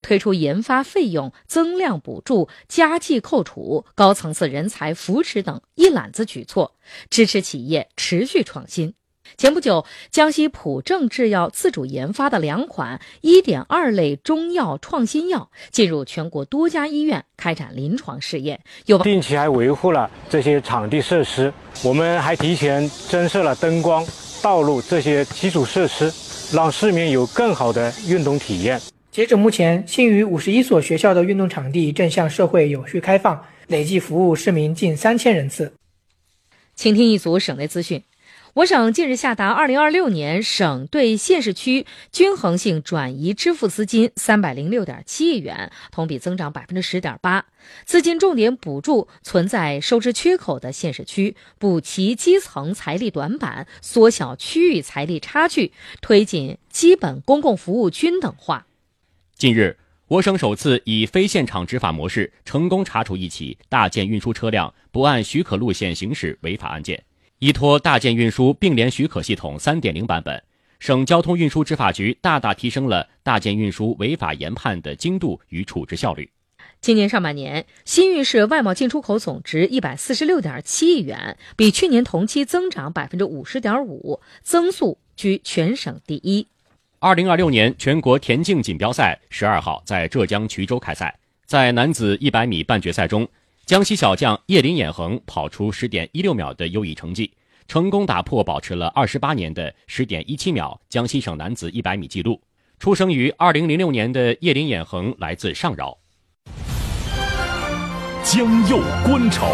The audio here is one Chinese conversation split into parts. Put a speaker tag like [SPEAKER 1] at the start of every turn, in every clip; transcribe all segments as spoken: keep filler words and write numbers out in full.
[SPEAKER 1] 推出研发费用增量补助、加计扣除、高层次人才扶持等一揽子举措，支持企业持续创新。前不久，江西普正制药自主研发的两款 一点二 类中药创新药进入全国多家医院开展临床试验，有
[SPEAKER 2] 定期还维护了这些场地设施，我们还提前增设了灯光、道路这些基础设施，让市民有更好的运动体验。
[SPEAKER 3] 截止目前，新余五十一所学校的运动场地正向社会有序开放，累计服务市民近三千人次。
[SPEAKER 1] 请听一组省内资讯。我省近日下达二零二六年省对县市区均衡性转移支付资金三百零六点七亿元，同比增长百分之十点八。资金重点补助存在收支缺口的县市区，补齐基层财力短板，缩小区域财力差距，推进基本公共服务均等化。
[SPEAKER 4] 近日，我省首次以非现场执法模式成功查处一起大件运输车辆不按许可路线行驶违法案件。依托大件运输并联许可系统 三点零 版本，省交通运输执法局大大提升了大件运输违法研判的精度与处置效率。
[SPEAKER 1] 今年上半年，新余市外贸进出口总值一百四十六点七亿元，比去年同期增长 百分之五十点五， 增速居全省第一。
[SPEAKER 4] 二零二六年全国田径锦标赛十二号在浙江衢州开赛，在男子一百米半决赛中，江西小将叶林衍恒跑出 十点一六秒的优异成绩，成功打破保持了二十八年的 十点一七秒江西省男子一百米纪录。出生于二零零六年的叶林衍恒来自上饶。
[SPEAKER 5] 江右观潮，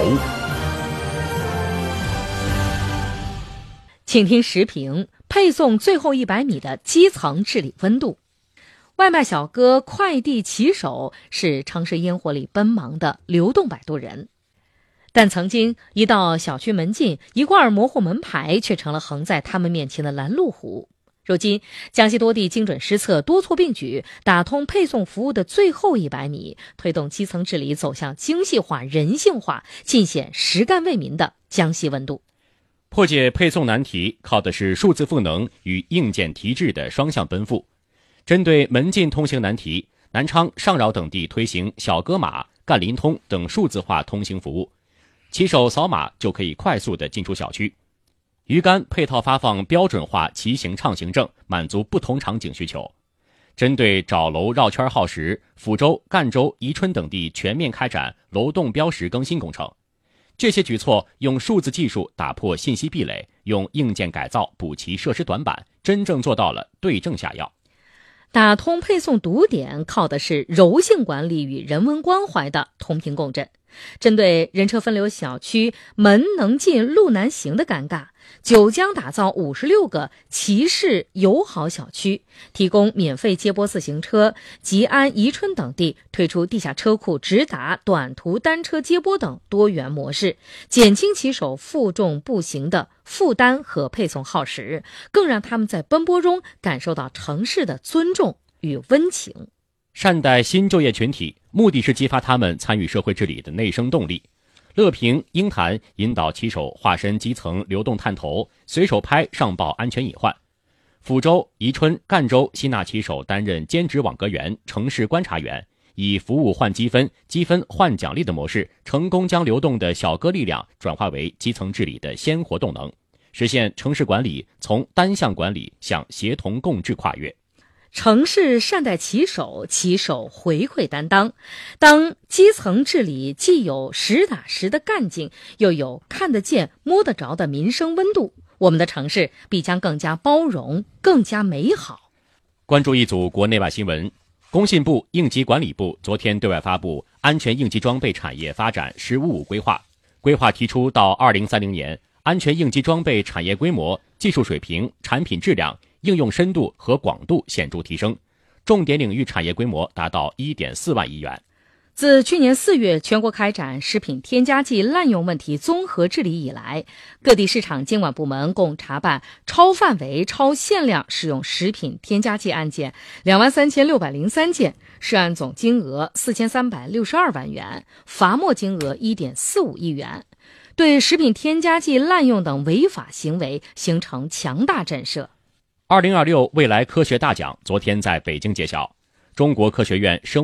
[SPEAKER 1] 请听时评：配送最后一百米的基层治理温度。外卖小哥、快递骑手是城市烟火里奔忙的流动摆渡人，但曾经一到小区门禁，一块模糊门牌却成了横在他们面前的拦路虎。如今，江西多地精准施策，多措并举，打通配送服务的最后一百米，推动基层治理走向精细化、人性化，尽显实干为民的江西温度。
[SPEAKER 4] 破解配送难题，靠的是数字赋能与硬件提质的双向奔赴。针对门禁通行难题，南昌、上饶等地推行小哥码、干临通等数字化通行服务，骑手扫码就可以快速地进出小区。鱼竿配套发放标准化骑行畅行证，满足不同场景需求。针对找楼绕圈耗时，抚州、赣州、宜春等地全面开展楼栋标识更新工程。这些举措用数字技术打破信息壁垒，用硬件改造补齐设施短板，真正做到了对症下药。
[SPEAKER 1] 打通配送堵点，靠的是柔性管理与人文关怀的同频共振。针对人车分流小区门能进路难行的尴尬，九江打造五十六个骑士友好小区，提供免费接驳自行车。吉安、宜春等地推出地下车库直达、短途单车接驳等多元模式，减轻骑手负重步行的负担和配送耗时，更让他们在奔波中感受到城市的尊重与温情。
[SPEAKER 4] 善待新就业群体，目的是激发他们参与社会治理的内生动力。乐平、鹰潭引导骑手化身基层流动探头，随手拍上报安全隐患。抚州、宜春、赣州吸纳骑手担任兼职网格员、城市观察员，以服务换积分、积分换奖励的模式，成功将流动的小哥力量转化为基层治理的鲜活动能，实现城市管理从单向管理向协同共治跨越。
[SPEAKER 1] 城市善待骑手，骑手回馈担当。当基层治理既有实打实的干劲，又有看得见摸得着的民生温度，我们的城市必将更加包容，更加美好。
[SPEAKER 4] 关注一组国内外新闻。工信部、应急管理部昨天对外发布安全应急装备产业发展“十五五”规划。规划提出，到二零三零年，安全应急装备产业规模、技术水平、产品质量、应用深度和广度显著提升，重点领域产业规模达到 一点四万亿元。
[SPEAKER 1] 自去年四月全国开展食品添加剂滥用问题综合治理以来，各地市场监管部门共查办超范围、超限量使用食品添加剂案件两万三千六百零三件，涉案总金额四千三百六十二万元，罚没金额 一点四五亿元，对食品添加剂滥用等违法行为形成强大震慑。
[SPEAKER 4] 二零二六未来科学大奖昨天在北京揭晓，中国科学院生